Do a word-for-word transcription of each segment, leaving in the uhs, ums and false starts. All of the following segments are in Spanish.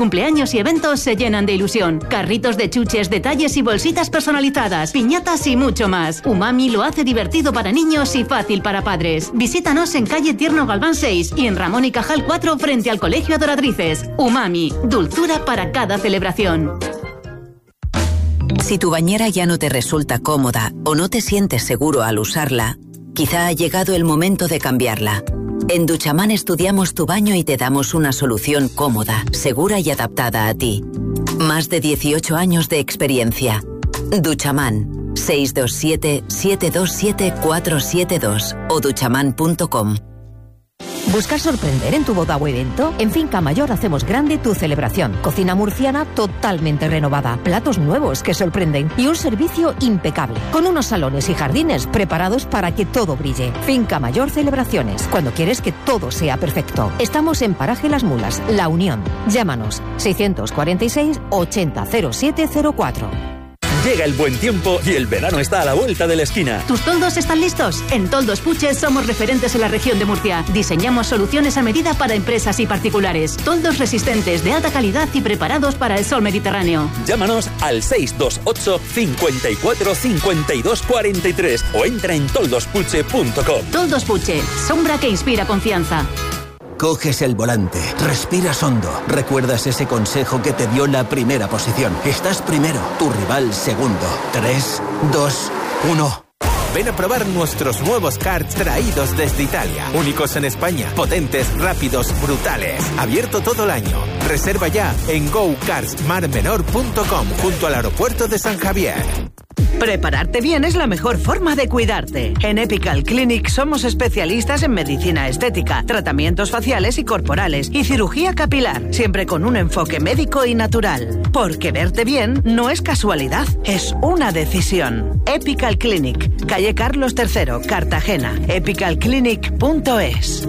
cumpleaños y eventos se llenan de ilusión. Carritos de chuches, detalles y bolsitas personalizadas, piñatas y mucho más. Umami lo hace divertido para niños y fácil para padres. Visítanos en calle Tierno Galván seis y en Ramón y Cajal cuatro frente al Colegio Adoradrices. Umami, dulzura para cada celebración. Si tu bañera ya no te resulta cómoda o no te sientes seguro al usarla, quizá ha llegado el momento de cambiarla. En Duchaman estudiamos tu baño y te damos una solución cómoda, segura y adaptada a ti. Más de dieciocho años de experiencia. Duchaman, seis dos siete, siete dos siete, cuatro siete dos o duchaman punto com. ¿Buscas sorprender en tu boda o evento? En Finca Mayor hacemos grande tu celebración. Cocina murciana totalmente renovada, platos nuevos que sorprenden y un servicio impecable, con unos salones y jardines preparados para que todo brille. Finca Mayor Celebraciones, cuando quieres que todo sea perfecto. Estamos en Paraje Las Mulas, La Unión. Llámanos seiscientos cuarenta y seis, ochenta, cero siete cero cuatro. Llega el buen tiempo y el verano está a la vuelta de la esquina. ¿Tus toldos están listos? En Toldos Puche somos referentes en la región de Murcia. Diseñamos soluciones a medida para empresas y particulares. Toldos resistentes, de alta calidad y preparados para el sol mediterráneo. Llámanos al seis dos ocho, cincuenta y cuatro, cincuenta y dos cuarenta y tres o entra en toldos puche punto com. Toldos Puche, sombra que inspira confianza. Coges el volante, respiras hondo, recuerdas ese consejo que te dio la primera posición. Estás primero, tu rival segundo. Tres, dos, uno. Ven a probar nuestros nuevos karts traídos desde Italia. Únicos en España, potentes, rápidos, brutales. Abierto todo el año. Reserva ya en go cars mar menor punto com junto al aeropuerto de San Javier. Prepararte bien es la mejor forma de cuidarte. En Epical Clinic somos especialistas en medicina estética, tratamientos faciales y corporales y cirugía capilar, siempre con un enfoque médico y natural. Porque verte bien no es casualidad, es una decisión. Epical Clinic, calle Carlos tercero, Cartagena. epical clinic punto es.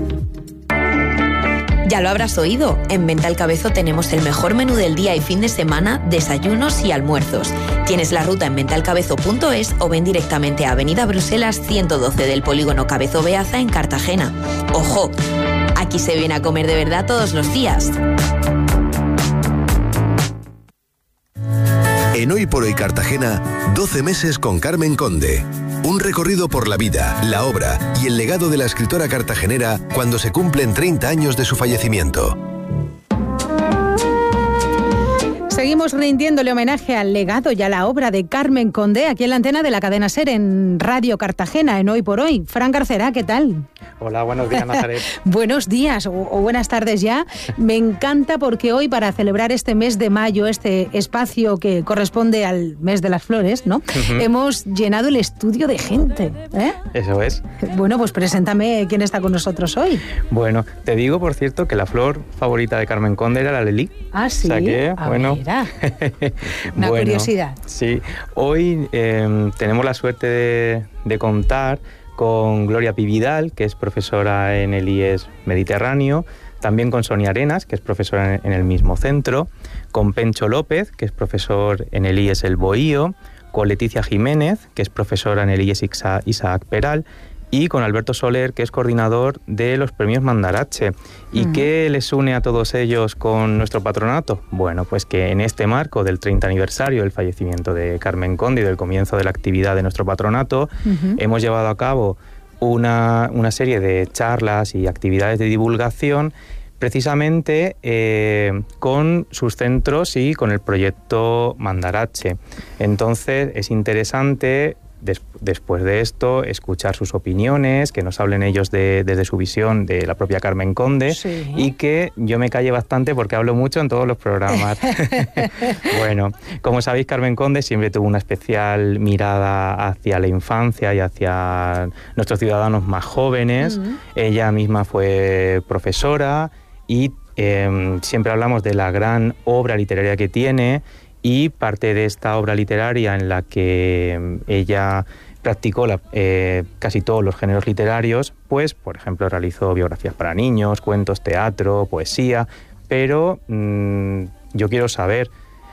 Ya lo habrás oído, en Venta al Cabezo tenemos el mejor menú del día y fin de semana, desayunos y almuerzos. Tienes la ruta en venta al cabezo punto es o ven directamente a Avenida Bruselas ciento doce del Polígono Cabezo Beaza en Cartagena. ¡Ojo! Aquí se viene a comer de verdad todos los días. En Hoy por Hoy Cartagena, doce meses con Carmen Conde. Un recorrido por la vida, la obra y el legado de la escritora cartagenera cuando se cumplen treinta años de su fallecimiento. Seguimos rindiéndole homenaje al legado y a la obra de Carmen Conde aquí en la antena de la cadena SER en Radio Cartagena, en Hoy por Hoy. Fran Garcera, ¿qué tal? Hola, buenos días, Nazaret. Buenos días o, o buenas tardes ya. Me encanta porque hoy, para celebrar este mes de mayo, este espacio que corresponde al mes de las flores, ¿no? Uh-huh. Hemos llenado el estudio de gente, ¿eh? Eso es. Bueno, pues preséntame quién está con nosotros hoy. Bueno, te digo, por cierto, que la flor favorita de Carmen Conde era la lelí. Ah, sí. O sea que, ah, bueno. Mira. Una bueno, curiosidad. Sí. Hoy eh, tenemos la suerte de, de contar con Gloria Pividal, que es profesora en el I E S Mediterráneo, también con Sonia Arenas, que es profesora en el mismo centro, con Pencho López, que es profesor en el I E S El Bohío, con Leticia Jiménez, que es profesora en el I E S Isaac Peral, y con Alberto Soler, que es coordinador de los premios Mandarache. ¿Y mm. qué les une a todos ellos con nuestro patronato? Bueno, pues que en este marco del treinta aniversario del fallecimiento de Carmen Conde y del comienzo de la actividad de nuestro patronato, uh-huh. hemos llevado a cabo una, una serie de charlas y actividades de divulgación precisamente eh, con sus centros y con el proyecto Mandarache. Entonces es interesante, des, después de esto, escuchar sus opiniones, que nos hablen ellos de, desde su visión de la propia Carmen Conde, sí. y que yo me calle bastante porque hablo mucho en todos los programas. Bueno, como sabéis, Carmen Conde siempre tuvo una especial mirada hacia la infancia y hacia nuestros ciudadanos más jóvenes. Uh-huh. Ella misma fue profesora y eh, siempre hablamos de la gran obra literaria que tiene, y parte de esta obra literaria en la que ella practicó la, eh, casi todos los géneros literarios, pues, por ejemplo, realizó biografías para niños, cuentos, teatro, poesía, pero mmm, yo quiero saber,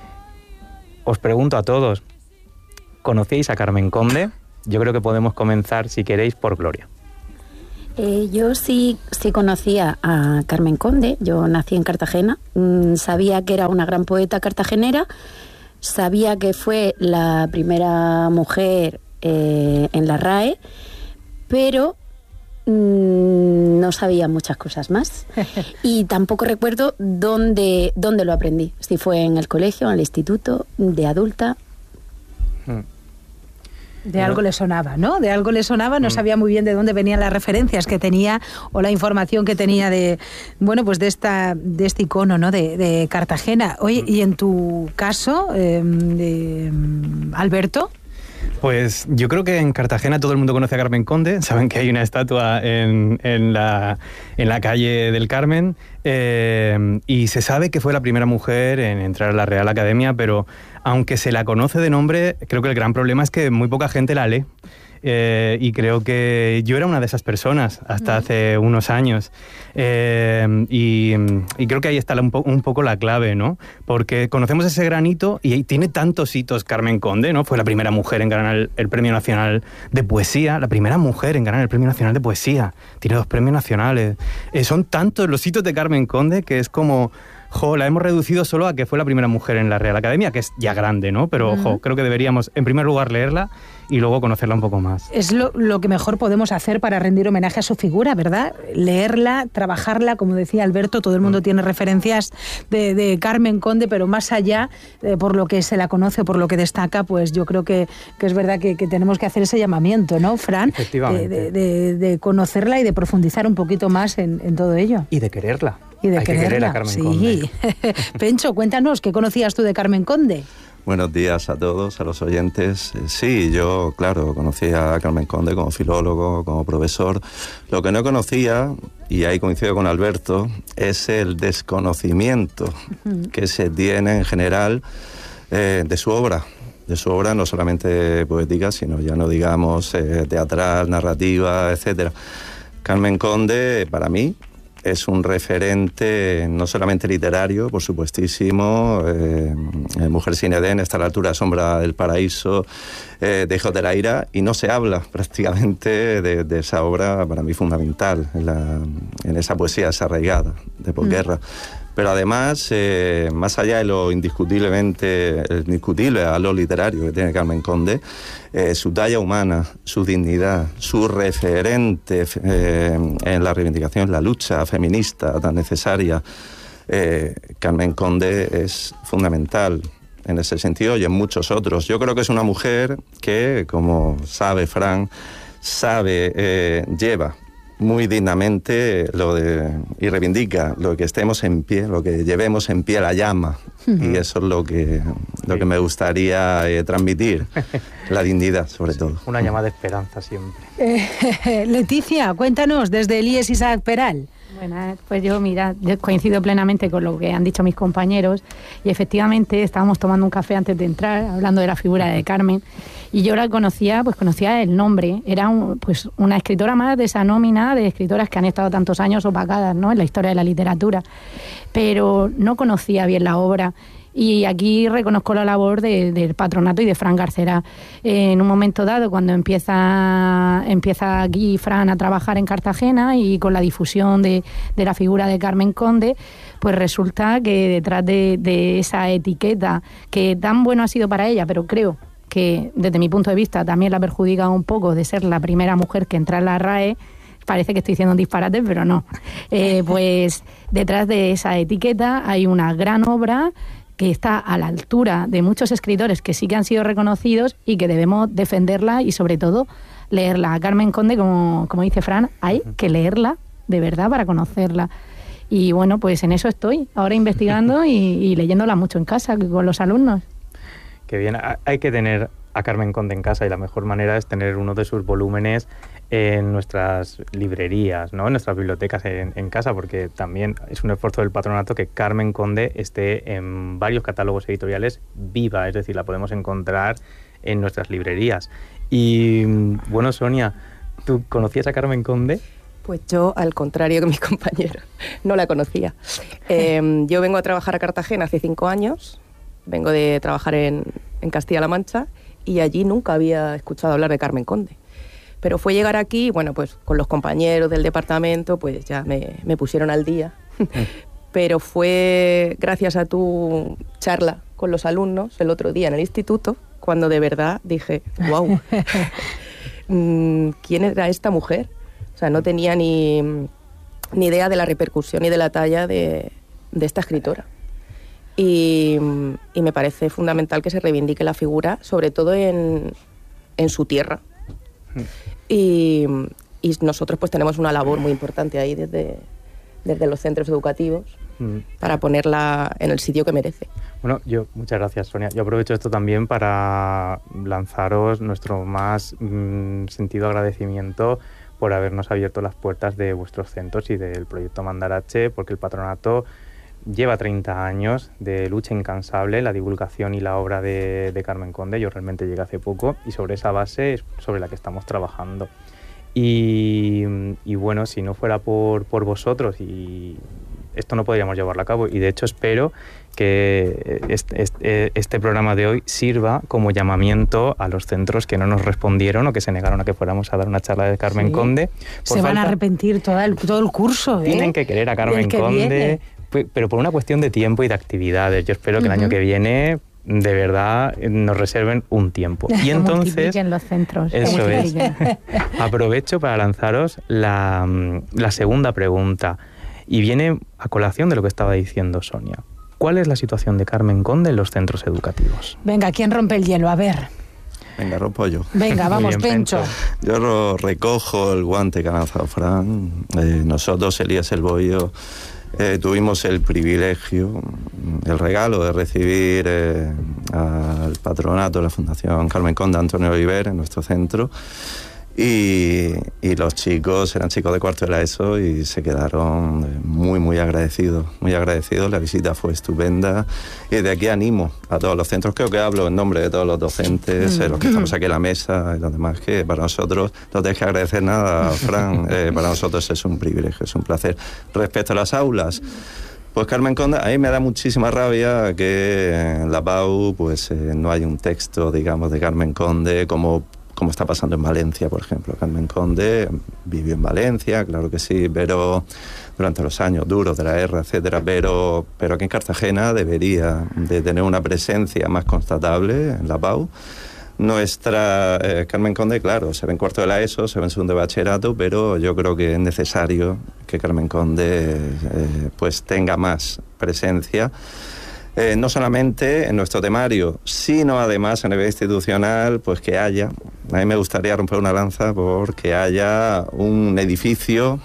os pregunto a todos, ¿conocíais a Carmen Conde? Yo creo que podemos comenzar, si queréis, por Gloria. Eh, yo sí, sí conocía a Carmen Conde. Yo nací en Cartagena. Mm, sabía que era una gran poeta cartagenera. Sabía que fue la primera mujer eh, en la R A E, pero mmm, no sabía muchas cosas más. Y tampoco recuerdo dónde, dónde lo aprendí. Si fue en el colegio, en el instituto, de adulta. Hmm. De algo le sonaba, ¿no? De algo le sonaba, no sabía muy bien de dónde venían las referencias que tenía o la información que tenía de, bueno, pues de esta, de este icono, ¿no? De, de Cartagena. Oye, y en tu caso, eh, de, Alberto. Pues yo creo que en Cartagena todo el mundo conoce a Carmen Conde. Saben que hay una estatua en, en, la, en la calle del Carmen, eh, y se sabe que fue la primera mujer en entrar a la Real Academia, pero aunque se la conoce de nombre, creo que el gran problema es que muy poca gente la lee. Eh, y creo que yo era una de esas personas hasta hace unos años, eh, y, y creo que ahí está un, po un poco la clave, ¿no? Porque conocemos ese gran hito y tiene tantos hitos Carmen Conde, ¿no? Fue la primera mujer en ganar el, el Premio Nacional de Poesía, la primera mujer en ganar el Premio Nacional de Poesía, tiene dos premios nacionales. Eh, son tantos los hitos de Carmen Conde que es como... Jo, la hemos reducido solo a que fue la primera mujer en la Real Academia, que es ya grande, ¿no? Pero, uh-huh. jo, creo que deberíamos, en primer lugar, leerla y luego conocerla un poco más. Es lo, lo que mejor podemos hacer para rendir homenaje a su figura, ¿verdad? Leerla, trabajarla, como decía Alberto, todo el mundo uh-huh. tiene referencias de, de Carmen Conde, pero más allá, eh, por lo que se la conoce, por lo que destaca, pues yo creo que, que es verdad que, que tenemos que hacer ese llamamiento, ¿no, Fran? Efectivamente. De, de, de, de conocerla y de profundizar un poquito más en, en todo ello. Y de quererla. Y de Hay quererla, que querer a Carmen sí. Conde. Pencho, cuéntanos, ¿qué conocías tú de Carmen Conde? Buenos días a todos, a los oyentes. Sí, yo, claro, conocía a Carmen Conde como filólogo, como profesor. Lo que no conocía, y ahí coincido con Alberto, es el desconocimiento uh-huh. que se tiene en general eh, de su obra. De su obra, no solamente poética, sino ya no digamos eh, teatral, narrativa, etcétera. Carmen Conde, para mí, es un referente no solamente literario, por supuestísimo, eh, Mujer sin Edén, está a la altura de Sombra del Paraíso, eh, de Hijos de la Ira, y no se habla prácticamente de, de esa obra para mí fundamental, en, la, en esa poesía desarraigada de posguerra. Mm. Pero además, eh, más allá de lo indiscutiblemente, el indiscutible a lo literario que tiene Carmen Conde, eh, su talla humana, su dignidad, su referente eh, en la reivindicación, la lucha feminista tan necesaria, eh, Carmen Conde es fundamental en ese sentido y en muchos otros. Yo creo que es una mujer que, como sabe Fran, sabe, eh, lleva muy dignamente lo de, y reivindica lo que estemos en pie, lo que llevemos en pie la llama. Uh-huh. Y eso es lo que, lo que me gustaría eh, transmitir, la dignidad sobre sí, todo. Una llamada de esperanza siempre. Eh, Leticia, cuéntanos, desde el I E S Isaac Peral. Bueno, pues yo, mira, yo coincido plenamente con lo que han dicho mis compañeros y efectivamente estábamos tomando un café antes de entrar, hablando de la figura de Carmen, y yo la conocía, pues conocía el nombre, era un, pues una escritora más de esa nómina de escritoras que han estado tantos años opacadas, ¿no?, en la historia de la literatura, pero no conocía bien la obra. Y aquí reconozco la labor de, del patronato y de Fran Garcera. Eh, en un momento dado, cuando empieza, empieza aquí Fran a trabajar en Cartagena y con la difusión de, de la figura de Carmen Conde, pues resulta que detrás de, de esa etiqueta, que tan bueno ha sido para ella, pero creo que desde mi punto de vista también la perjudica un poco de ser la primera mujer que entra en la R A E, parece que estoy diciendo un disparate, pero no. Eh, pues detrás de esa etiqueta hay una gran obra que está a la altura de muchos escritores que sí que han sido reconocidos y que debemos defenderla y sobre todo leerla. A Carmen Conde, como, como dice Fran, hay que leerla de verdad para conocerla. Y bueno, pues en eso estoy, ahora investigando y, y leyéndola mucho en casa con los alumnos. Qué bien, hay que tener a Carmen Conde en casa y la mejor manera es tener uno de sus volúmenes en nuestras librerías, ¿no?, en nuestras bibliotecas en, en casa, porque también es un esfuerzo del patronato que Carmen Conde esté en varios catálogos editoriales viva, es decir, la podemos encontrar en nuestras librerías. Y bueno, Sonia, ¿tú conocías a Carmen Conde? Pues yo, al contrario que mis compañeros, no la conocía. Eh, yo vengo a trabajar a Cartagena hace cinco años, vengo de trabajar en, en Castilla-La Mancha y allí nunca había escuchado hablar de Carmen Conde. Pero fue llegar aquí, bueno, pues con los compañeros del departamento, pues ya me, me pusieron al día. Pero fue gracias a tu charla con los alumnos el otro día en el instituto, cuando de verdad dije, wow, ¿quién era esta mujer? O sea, no tenía ni, ni idea de la repercusión y de la talla de, de esta escritora. Y, y me parece fundamental que se reivindique la figura, sobre todo en, en su tierra. Y, y nosotros pues tenemos una labor muy importante ahí desde, desde los centros educativos para ponerla en el sitio que merece. Bueno, yo, muchas gracias, Sonia. Yo aprovecho esto también para lanzaros nuestro más mmm, sentido agradecimiento por habernos abierto las puertas de vuestros centros y del proyecto Mandarache, porque el patronato lleva treinta años de lucha incansable, la divulgación y la obra de, de Carmen Conde. Yo realmente llegué hace poco y sobre esa base es sobre la que estamos trabajando. Y, y bueno, si no fuera por, por vosotros, y esto no podríamos llevarlo a cabo. Y de hecho espero que este, este, este programa de hoy sirva como llamamiento a los centros que no nos respondieron o que se negaron a que fuéramos a dar una charla de Carmen sí. Conde. Por se van falta, a arrepentir todo el, todo el curso. ¿eh? Tienen que querer a Carmen Conde, viene. pero por una cuestión de tiempo y de actividades. Yo espero que uh-huh. el año que viene de verdad nos reserven un tiempo. Y entonces los centros. Eso es. Aprovecho para lanzaros la, la segunda pregunta y viene a colación de lo que estaba diciendo Sonia. ¿Cuál es la situación de Carmen Conde en los centros educativos? Venga, ¿quién rompe el hielo? A ver. Venga, rompo yo. Venga, vamos, bien, Pencho. Pencho. Yo lo recojo el guante que ha lanzado Fran. Eh, nosotros, Elías El Bohío, Eh, tuvimos el privilegio, el regalo de recibir eh, al patronato de la Fundación Carmen Conde Antonio Oliver en nuestro centro y, y los chicos eran chicos de cuarto de la ESO y se quedaron muy muy agradecidos, muy agradecidos. La visita fue estupenda y de aquí animo a todos los centros, creo que hablo en nombre de todos los docentes, mm. eh, los que estamos aquí en la mesa y los demás, que para nosotros no tenéis que agradecer nada, Fran, eh, para nosotros es un privilegio, es un placer. Respecto a las aulas, pues Carmen Conde, a mí me da muchísima rabia que en la P A U pues eh, no hay un texto, digamos, de Carmen Conde como como está pasando en Valencia, por ejemplo. Carmen Conde vivió en Valencia, claro que sí, pero durante los años duros de la guerra, etcétera, pero, pero aquí en Cartagena debería de tener una presencia más constatable en la P A U. Nuestra eh, Carmen Conde, claro, se ve en cuarto de la ESO, se ve en segundo de bachillerato, pero yo creo que es necesario que Carmen Conde eh, pues tenga más presencia. Eh, no solamente en nuestro temario, sino además a nivel institucional, pues que haya, a mí me gustaría romper una lanza por que haya un edificio,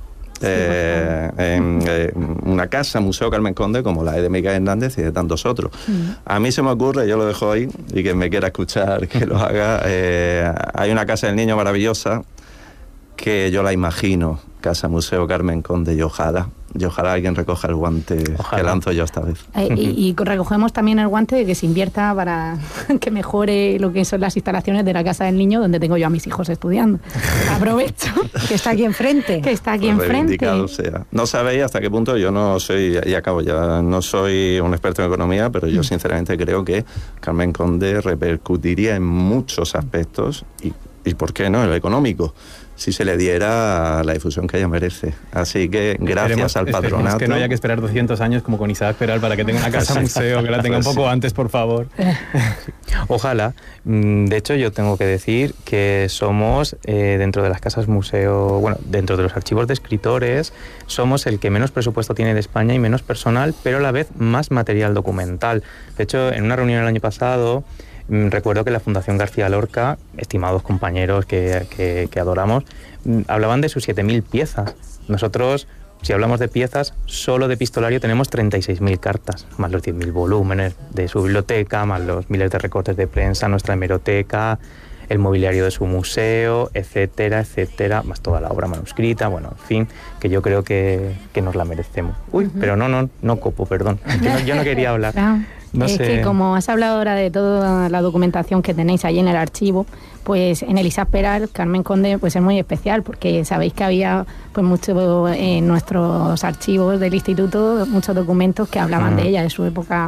eh, en, eh, una casa, Museo Carmen Conde, como la de Miguel Hernández y de tantos otros. Mm. A mí se me ocurre, yo lo dejo ahí, y quien me quiera escuchar, que lo haga, eh, hay una casa del niño maravillosa, que yo la imagino, Casa Museo Carmen Conde, y ojalá, y ojalá alguien recoja el guante ojalá. que lanzo yo esta vez. Eh, y, y recogemos también el guante de que se invierta para que mejore lo que son las instalaciones de la Casa del Niño, donde tengo yo a mis hijos estudiando. Aprovecho. Que está aquí enfrente. Que está aquí pues enfrente. Sea. No sabéis hasta qué punto, yo no soy, y acabo ya, no soy un experto en economía, pero yo sinceramente creo que Carmen Conde repercutiría en muchos aspectos, y, y ¿por qué no?, en el económico, si se le diera la difusión que ella merece. Así que gracias esperemos, al patronato. Que no haya que esperar doscientos años como con Isaac Peral para que tenga una casa museo, que la tenga un poco antes, por favor. Ojalá. De hecho, yo tengo que decir que somos, eh, dentro de las casas museo, bueno, dentro de los archivos de escritores, somos el que menos presupuesto tiene de España y menos personal, pero a la vez más material documental. De hecho, en una reunión el año pasado, recuerdo que la Fundación García Lorca, estimados compañeros que, que, que adoramos, hablaban de sus siete mil piezas. Nosotros, si hablamos de piezas, solo de epistolario tenemos treinta y seis mil cartas, más los diez mil volúmenes de su biblioteca, más los miles de recortes de prensa, nuestra hemeroteca, el mobiliario de su museo, etcétera, etcétera, más toda la obra manuscrita, bueno, en fin, que yo creo que, que nos la merecemos. Uy, uh-huh. pero no, no, no copo, perdón, yo no, yo no quería hablar. No. No es sé. que como has hablado ahora de toda la documentación que tenéis ahí en el archivo, pues en el Isaac Peral, Carmen Conde, pues es muy especial, porque sabéis que había pues mucho en nuestros archivos del instituto, muchos documentos que hablaban mm. de ella, de su época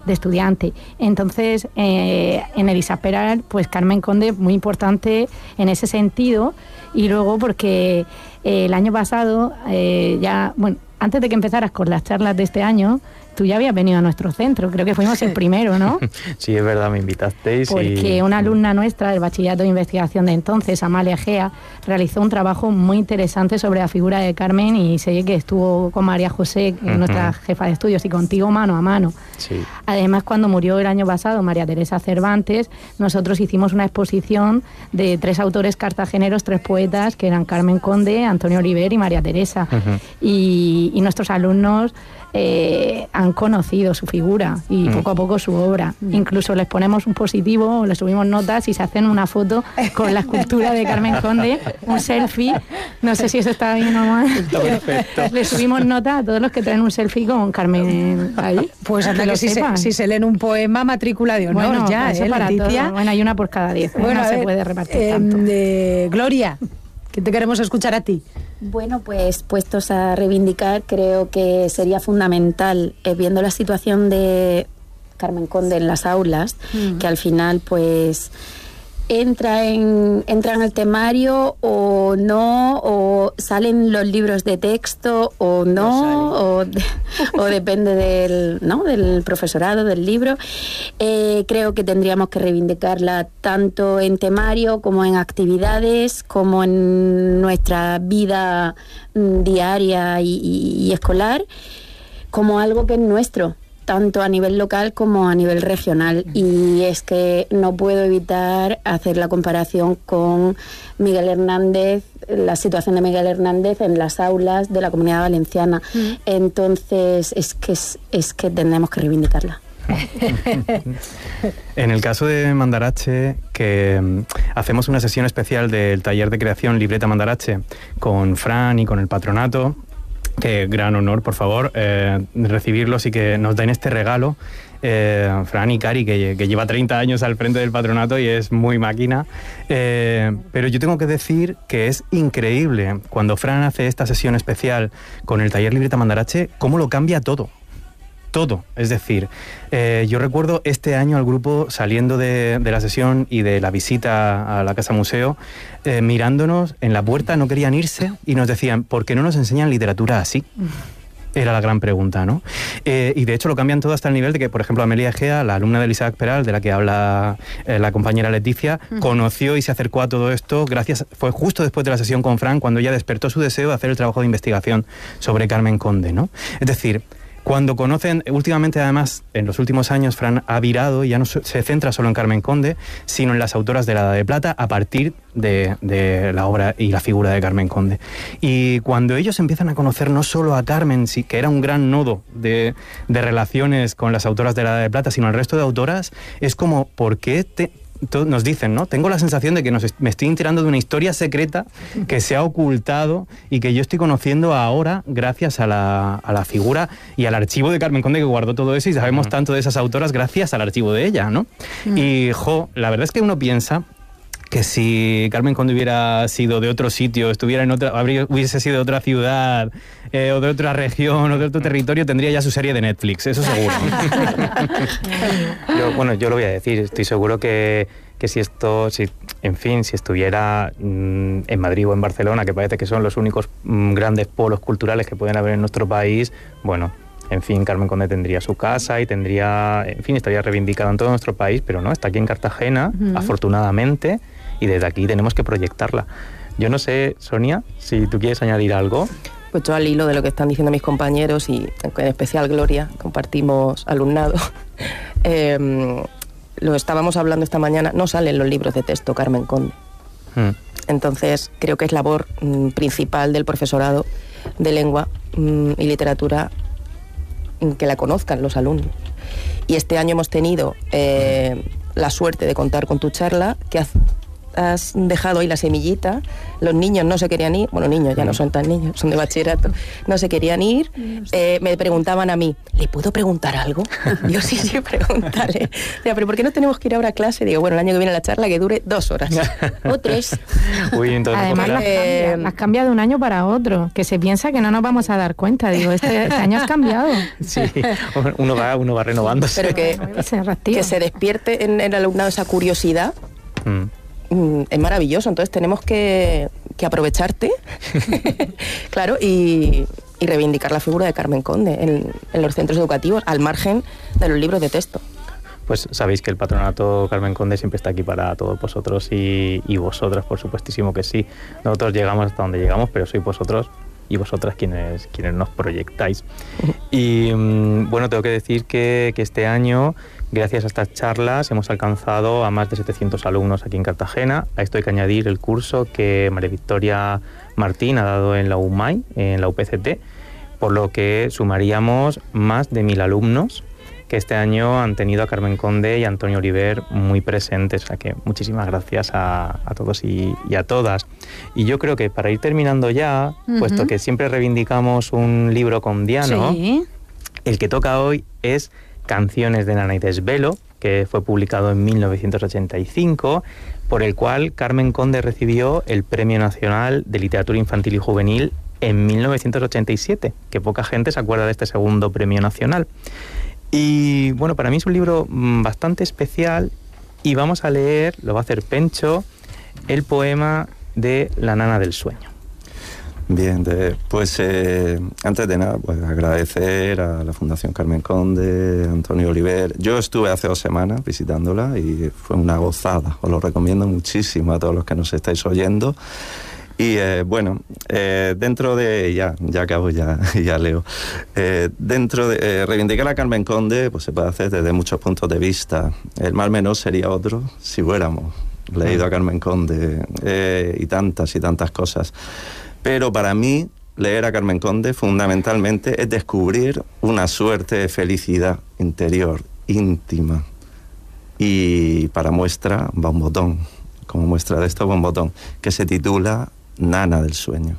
de estudiante. Entonces, eh, en el Isaac Peral, pues Carmen Conde, muy importante en ese sentido, y luego porque eh, el año pasado, eh, ya, bueno, antes de que empezaras con las charlas de este año, tú ya habías venido a nuestro centro, creo que fuimos el primero, ¿no? Sí, es verdad, me invitasteis. Porque y... una alumna nuestra del Bachillerato de Investigación de entonces, Amalia Gea, realizó un trabajo muy interesante sobre la figura de Carmen, y sé que estuvo con María José, uh-huh. nuestra jefa de estudios, y contigo mano a mano. Sí. Además, cuando murió el año pasado María Teresa Cervantes, nosotros hicimos una exposición de tres autores cartageneros, tres poetas, que eran Carmen Conde, Antonio Oliver y María Teresa. Uh-huh. y, y nuestros alumnos Eh, han conocido su figura y mm. poco a poco su obra. Mm. Incluso les ponemos un positivo, les subimos notas y se hacen una foto con la escultura de Carmen Conde, un selfie. No sé si eso está bien o mal. Está perfecto. Les subimos nota a todos los que traen un selfie con Carmen ahí. Pues hasta que, que si, se, si se leen un poema, matrícula de honor, bueno, ya, eso ¿eh, para Leticia? Todo. Bueno, hay una por cada diez. Bueno, no a se ver, puede repartir eh, tanto. Eh, Gloria, que te queremos escuchar a ti. Bueno, pues puestos a reivindicar, creo que sería fundamental, eh, viendo la situación de Carmen Conde en las aulas, mm. que al final pues entra en entra en el temario o no, o salen los libros de texto o no, no o, de, o depende del, ¿no? del profesorado, del libro. Eh, creo que tendríamos que reivindicarla tanto en temario como en actividades, como en nuestra vida mm, diaria y, y, y escolar, como algo que es nuestro, tanto a nivel local como a nivel regional. Y es que no puedo evitar hacer la comparación con Miguel Hernández, la situación de Miguel Hernández en las aulas de la Comunidad Valenciana. Mm. Entonces es que, es, es que tendremos que reivindicarla. En el caso de Mandarache, que um, hacemos una sesión especial del taller de creación Libreta Mandarache con Fran y con el patronato, que gran honor, por favor, eh, recibirlos y que nos den este regalo. Eh, Fran y Cari, que, que lleva treinta años al frente del patronato y es muy máquina. Eh, pero yo tengo que decir que es increíble cuando Fran hace esta sesión especial con el taller Libreta Mandarache, cómo lo cambia todo. Todo, es decir, eh, yo recuerdo este año al grupo saliendo de, de la sesión y de la visita a la Casa Museo, eh, mirándonos en la puerta, no querían irse y nos decían, ¿por qué no nos enseñan literatura así? Era la gran pregunta, ¿no? Eh, y de hecho lo cambian todo hasta el nivel de que, por ejemplo, Amelia Egea, la alumna del Isaac Peral, de la que habla eh, la compañera Leticia, uh-huh. conoció y se acercó a todo esto gracias, fue justo después de la sesión con Fran, cuando ella despertó su deseo de hacer el trabajo de investigación sobre Carmen Conde, ¿no? Es decir, cuando conocen, últimamente además, en los últimos años, Fran ha virado y ya no se centra solo en Carmen Conde, sino en las autoras de la Edad de Plata a partir de, de la obra y la figura de Carmen Conde. Y cuando ellos empiezan a conocer no solo a Carmen, sí, que era un gran nodo de, de relaciones con las autoras de la Edad de Plata, sino el resto de autoras, es como, ¿por qué te...? Nos dicen, ¿no? Tengo la sensación de que nos, me estoy enterando de una historia secreta que se ha ocultado y que yo estoy conociendo ahora gracias a la, a la figura y al archivo de Carmen Conde, que guardó todo eso, y sabemos uh-huh. tanto de esas autoras gracias al archivo de ella, ¿no? Uh-huh. Y, jo, la verdad es que uno piensa que si Carmen Conde hubiera sido de otro sitio, estuviera en otra, habría, hubiese sido de otra ciudad, eh, o de otra región, o de otro territorio, tendría ya su serie de Netflix, eso seguro. yo, bueno, yo lo voy a decir, estoy seguro que, que si esto, si, en fin, si estuviera mmm, en Madrid o en Barcelona, que parece que son los únicos mmm, grandes polos culturales que pueden haber en nuestro país, bueno, en fin, Carmen Conde tendría su casa y tendría, en fin, estaría reivindicada en todo nuestro país, pero no, está aquí en Cartagena, uh-huh. afortunadamente, y desde aquí tenemos que proyectarla. Yo no sé, Sonia, si tú quieres añadir algo. Pues yo al hilo de lo que están diciendo mis compañeros y en especial Gloria, compartimos alumnado, eh, lo estábamos hablando esta mañana, no salen los libros de texto Carmen Conde. Hmm. Entonces creo que es labor mm, principal del profesorado de lengua mm, y literatura que la conozcan los alumnos. Y este año hemos tenido eh, la suerte de contar con tu charla, que hace has dejado ahí la semillita, los niños no se querían ir, bueno, niños ya no son tan niños, son de bachillerato, no se querían ir, eh, me preguntaban a mí, ¿le puedo preguntar algo? Yo sí, sí, pregúntale. Digo, ¿pero por qué no tenemos que ir ahora a clase? Digo, bueno, el año que viene la charla que dure dos horas o tres. Uy, entonces, además las eh, cambia, las cambia de un año para otro, que se piensa que no nos vamos a dar cuenta. Digo, este, este año has cambiado. Sí, uno va, uno va renovándose. Pero que, que se despierte en el alumnado esa curiosidad. Mm. Es maravilloso, entonces tenemos que, que aprovecharte, claro, y, y reivindicar la figura de Carmen Conde en, en los centros educativos, al margen de los libros de texto. Pues sabéis que el Patronato Carmen Conde siempre está aquí para todos vosotros y, y vosotras, por supuestísimo que sí. Nosotros llegamos hasta donde llegamos, pero sois vosotros y vosotras quienes, quienes nos proyectáis. Y bueno, tengo que decir que, que este año, gracias a estas charlas, hemos alcanzado a más de setecientos alumnos aquí en Cartagena. A esto hay que añadir el curso que María Victoria Martín ha dado en la U M A I, en la U P C T, por lo que sumaríamos más de mil alumnos que este año han tenido a Carmen Conde y a Antonio Oliver muy presentes. O sea que muchísimas gracias a, a todos y, y a todas. Y yo creo que para ir terminando ya, uh-huh. puesto que siempre reivindicamos un libro condiano, sí. el que toca hoy es Canciones de Nana y Desvelo, que fue publicado en mil novecientos ochenta y cinco, por el cual Carmen Conde recibió el Premio Nacional de Literatura Infantil y Juvenil en mil novecientos ochenta y siete, que poca gente se acuerda de este segundo premio nacional. Y bueno, para mí es un libro bastante especial y vamos a leer, lo va a hacer Pencho, el poema de La Nana del Sueño. Bien, de, pues eh, antes de nada, pues agradecer a la Fundación Carmen Conde, Antonio Oliver. Yo estuve hace dos semanas visitándola y fue una gozada. Os lo recomiendo muchísimo a todos los que nos estáis oyendo. Y eh, bueno, eh, dentro de... Ya, ya acabo, ya, ya leo. Eh, dentro de... Eh, reivindicar a Carmen Conde pues se puede hacer desde muchos puntos de vista. El mal menor sería otro si hubiéramos leído a Carmen Conde eh, y tantas y tantas cosas. Pero para mí, leer a Carmen Conde fundamentalmente es descubrir una suerte de felicidad interior, íntima. Y para muestra va un botón, como muestra de esto va un botón, que se titula Nana del Sueño.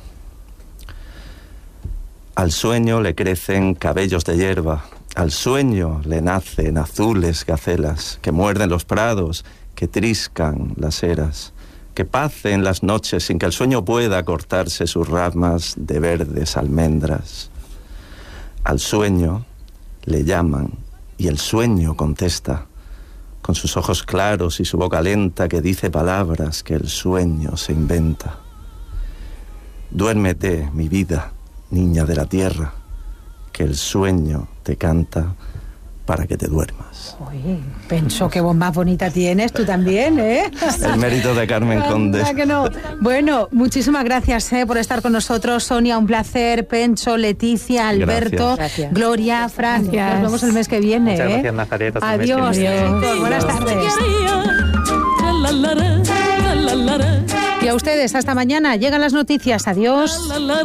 Al sueño le crecen cabellos de hierba, al sueño le nacen azules gacelas que muerden los prados, que triscan las eras, que pacen las noches sin que el sueño pueda cortarse sus ramas de verdes almendras. Al sueño le llaman y el sueño contesta, con sus ojos claros y su boca lenta que dice palabras que el sueño se inventa. Duérmete, mi vida, niña de la tierra, que el sueño te canta para que te duermas. Uy, Pencho, qué voz más bonita tienes, tú también, ¿eh? El mérito de Carmen Conde. ¿Verdad que no? Bueno, muchísimas gracias eh, por estar con nosotros, Sonia, un placer, Pencho, Leticia, Alberto, gracias. Gloria, Fran, gracias. Nos vemos el mes que viene. Muchas ¿eh? gracias, Nazaret. Adiós, chicos, buenas tardes. Y a ustedes, hasta mañana. Llegan las noticias. Adiós.